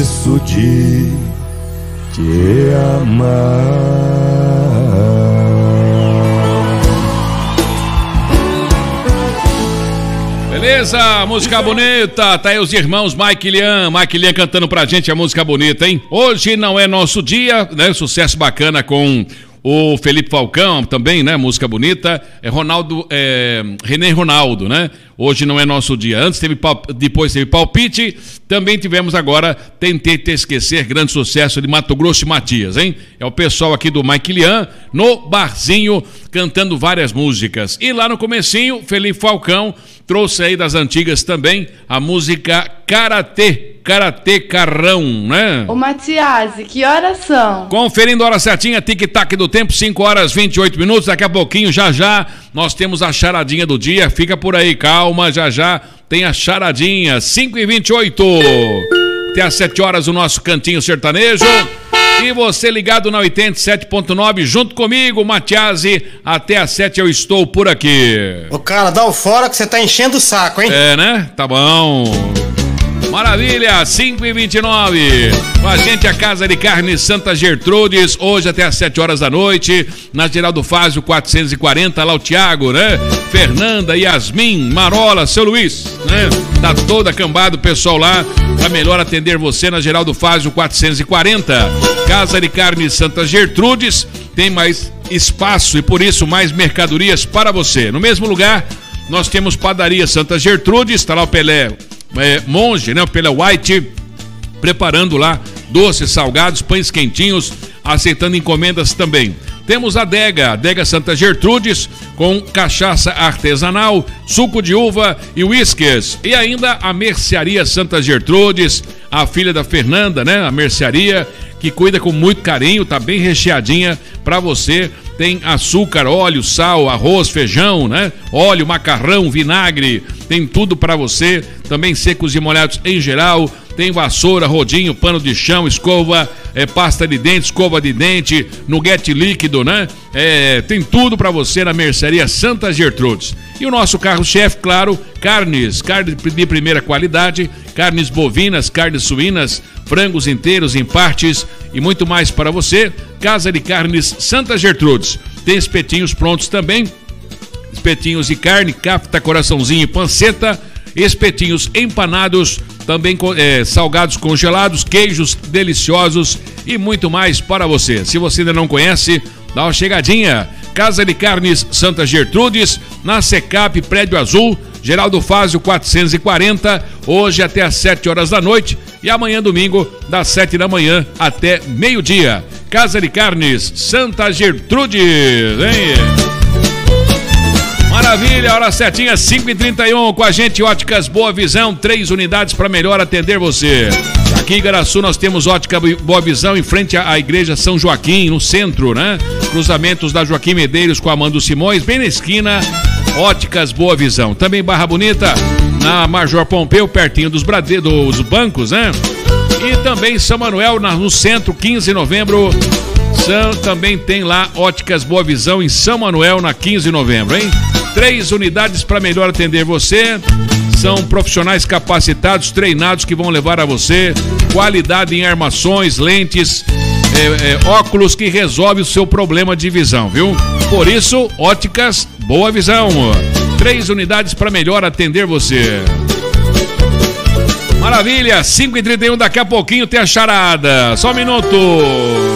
esqueço de te amar. Beleza, música bonita, tá aí os irmãos Mike e Lian cantando pra gente a música bonita, hein? Hoje não é nosso dia, né? Sucesso bacana com o Felipe Falcão também, né? Música bonita. René Ronaldo, né? Hoje não é nosso dia. Depois teve Palpite. Também tivemos agora Tentei Te Esquecer, grande sucesso de Mato Grosso e Matias, hein? É o pessoal aqui do Mike Lian no barzinho cantando várias músicas. E lá no comecinho, Felipe Falcão trouxe aí das antigas também a música Karatê Carrão, né? Ô Matias, que horas são? Conferindo a hora certinha, tic-tac do tempo, 5 horas 28 minutos. Daqui a pouquinho, já nós temos a charadinha do dia. Fica por aí, calma, já tem a charadinha. 5h28. Até às 7 horas o nosso Cantinho Sertanejo. E você ligado na 87.9 junto comigo, Matiasi. Até às 7 eu estou por aqui. Ô cara, dá o fora que você tá enchendo o saco, hein? É, né? Tá bom. Maravilha, 5h29. Com a gente a Casa de Carne Santa Gertrudes, hoje até às 7 horas da noite, na Geraldo Fázio 440, lá o Thiago, né? Fernanda, Yasmin, Marola, seu Luiz, né? Tá todo acambado o pessoal lá, pra melhor atender você na Geraldo Fázio 440. Casa de Carne Santa Gertrudes, tem mais espaço e por isso mais mercadorias para você. No mesmo lugar, nós temos Padaria Santa Gertrudes, está lá o Pelé Monge, né? O Pelé White, preparando lá doces, salgados, pães quentinhos, aceitando encomendas também. Temos a Adega Santa Gertrudes, com cachaça artesanal, suco de uva e uísques. E ainda a Mercearia Santa Gertrudes, a filha da Fernanda, né? A mercearia que cuida com muito carinho, tá bem recheadinha para você. Tem açúcar, óleo, sal, arroz, feijão, né? Óleo, macarrão, vinagre, tem tudo para você. Também secos e molhados em geral. Tem vassoura, rodinho, pano de chão, escova, pasta de dente, escova de dente, nuguete líquido, né? Tem tudo para você na Mercearia Santa Gertrudes. E o nosso carro-chefe, claro, carnes de primeira qualidade, carnes bovinas, carnes suínas, frangos inteiros em partes e muito mais para você. Casa de Carnes Santa Gertrudes. Tem espetinhos prontos também, espetinhos de carne, cafta, coraçãozinho e panceta, espetinhos empanados, também salgados congelados, queijos deliciosos e muito mais para você. Se você ainda não conhece, dá uma chegadinha. Casa de Carnes Santa Gertrudes, na Secap, Prédio Azul, Geraldo Fázio 440, hoje até às 7 horas da noite e amanhã domingo das 7 da manhã até meio-dia. Casa de Carnes Santa Gertrudes, hein? Maravilha, hora certinha, 5h31, com a gente Óticas Boa Visão, 3 unidades para melhor atender você. Aqui em Igaraçu nós temos Ótica Boa Visão em frente à Igreja São Joaquim, no centro, né? Cruzamentos da Joaquim Medeiros com Amando Simões, bem na esquina, Óticas Boa Visão. Também Barra Bonita, na Major Pompeu, pertinho dos bancos, né? E também São Manuel, no centro, 15 de novembro, também tem lá Óticas Boa Visão em São Manuel, na 15 de novembro, hein? 3 unidades para melhor atender você. São profissionais capacitados, treinados, que vão levar a você qualidade em armações, lentes, óculos, que resolve o seu problema de visão, viu? Por isso, Óticas Boa Visão. 3 unidades para melhor atender você. Maravilha, 5h31, daqui a pouquinho tem a charada. Só um minuto.